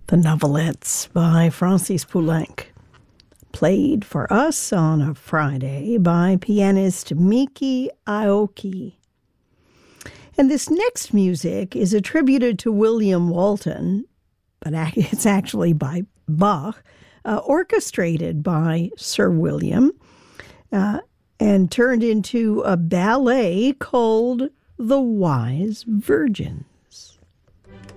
The Novelettes by Francis Poulenc, played for us on a Friday by pianist Miki Aoki. And this next music is attributed to William Walton, but it's actually by Bach, orchestrated by Sir William, and turned into a ballet called The Wise Virgin.